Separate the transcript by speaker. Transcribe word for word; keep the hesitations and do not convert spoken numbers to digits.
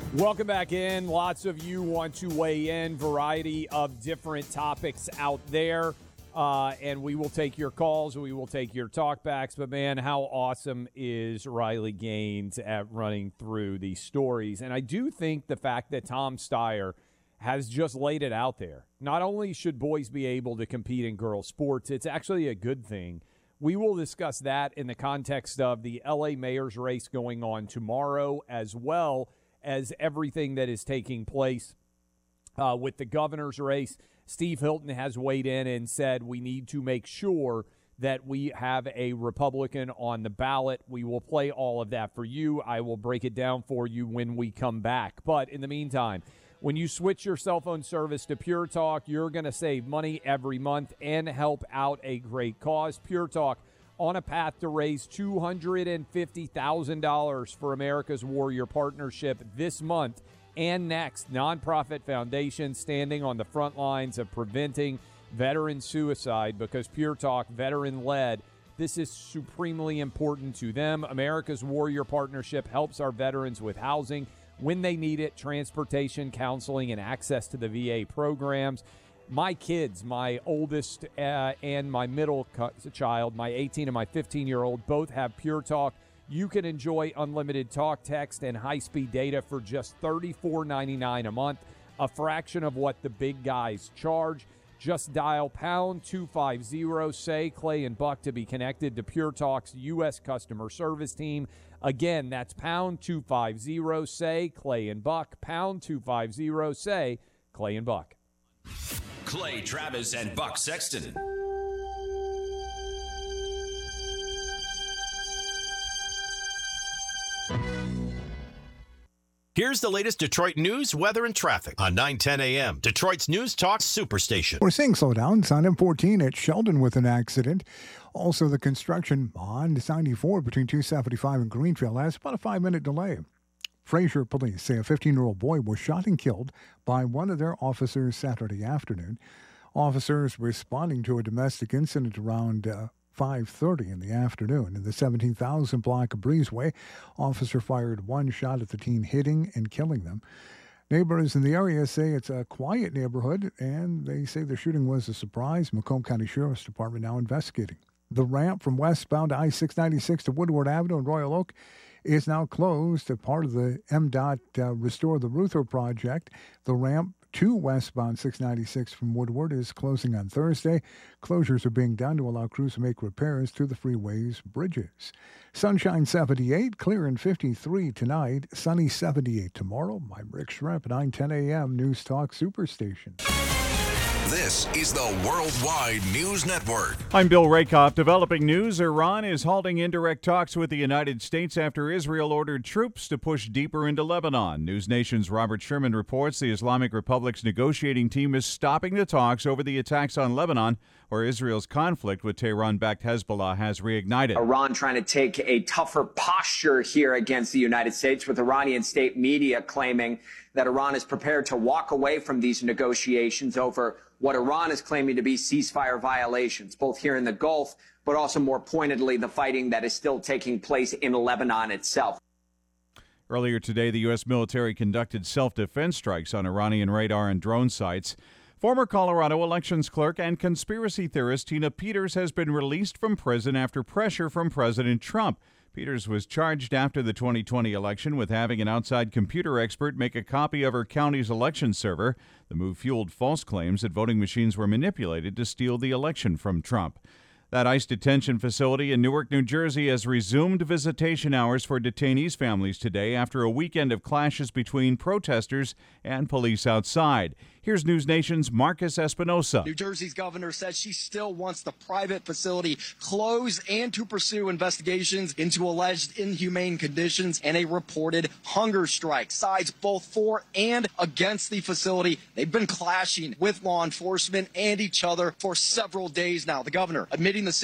Speaker 1: Welcome back in. Lots of you want to weigh in. Variety of different topics out there. Uh, and we will take your calls. We will take your talkbacks. But, man, how awesome is Riley Gaines at running through these stories? And I do think the fact that Tom Steyer has just laid it out there. Not only should boys be able to compete in girls' sports, it's actually a good thing. We will discuss that in the context of the L A mayor's race going on tomorrow, as well as everything that is taking place uh, with the governor's race. Steve Hilton has weighed in and said we need to make sure that we have a Republican on the ballot. We will play all of that for you. I will break it down for you when we come back. But in the meantime, when you switch your cell phone service to Pure Talk, you're going to save money every month and help out a great cause. Pure Talk on a path to raise two hundred fifty thousand dollars for America's Warrior Partnership this month and next. Nonprofit foundation standing on the front lines of preventing veteran suicide because Pure Talk, veteran-led, this is supremely important to them. America's Warrior Partnership helps our veterans with housing when they need it, transportation, counseling, and access to the V A programs. My kids, my oldest uh, and my middle co- child, my eighteen and my fifteen-year-old, both have Pure Talk. You can enjoy unlimited talk, text, and high-speed data for just thirty-four ninety-nine a month, a fraction of what the big guys charge. Just dial pound two fifty, say Clay and Buck to be connected to Pure Talk's U S customer service team. Again, that's pound two fifty, say Clay and Buck, pound two fifty, say Clay and Buck.
Speaker 2: Clay Travis and Buck Sexton. Here's the latest Detroit news, weather, and traffic on nine ten a.m. Detroit's News Talk Superstation.
Speaker 3: We're seeing slowdowns on M fourteen at Sheldon with an accident. Also, the construction on ninety-four between two seventy-five and Greenfield has about a five-minute delay. Fraser police say a fifteen-year-old boy was shot and killed by one of their officers Saturday afternoon. Officers responding to a domestic incident around uh, five thirty in the afternoon. In the seventeen thousand block of Breezeway, officer fired one shot at the teen, hitting and killing them. Neighbors in the area say it's a quiet neighborhood, and they say the shooting was a surprise. Macomb County Sheriff's Department now investigating. The ramp from westbound I six ninety-six to Woodward Avenue in Royal Oak is now closed, a part of the M DOT uh, Restore the Ruther project. The ramp to westbound six ninety-six from Woodward is closing on Thursday. Closures are being done to allow crews to make repairs to the freeway's bridges. Sunshine seventy-eight, clear and fifty-three tonight, sunny seventy-eight tomorrow. I'm Rick Schrempp at nine ten a.m. News Talk Superstation.
Speaker 4: This is the Worldwide News Network.
Speaker 5: I'm Bill Rakoff. Developing news, Iran is halting indirect talks with the United States after Israel ordered troops to push deeper into Lebanon. News Nation's Robert Sherman reports the Islamic Republic's negotiating team is stopping the talks over the attacks on Lebanon, where Israel's conflict with Tehran-backed Hezbollah has reignited.
Speaker 6: Iran trying to take a tougher posture here against the United States, with Iranian state media claiming that Iran is prepared to walk away from these negotiations over what Iran is claiming to be ceasefire violations, both here in the Gulf, but also more pointedly the fighting that is still taking place in Lebanon itself.
Speaker 5: Earlier today, the U S military conducted self-defense strikes on Iranian radar and drone sites. Former Colorado elections clerk and conspiracy theorist Tina Peters has been released from prison after pressure from President Trump. Peters was charged after the twenty twenty election with having an outside computer expert make a copy of her county's election server. The move fueled false claims that voting machines were manipulated to steal the election from Trump. That ICE detention facility in Newark, New Jersey has resumed visitation hours for detainees' families today after a weekend of clashes between protesters and police outside. Here's News Nation's Marcus Espinosa.
Speaker 7: New Jersey's governor says she still wants the private facility closed and to pursue investigations into alleged inhumane conditions and a reported hunger strike. Sides both for and against the facility. They've been clashing with law enforcement and each other for several days now. The governor admitting the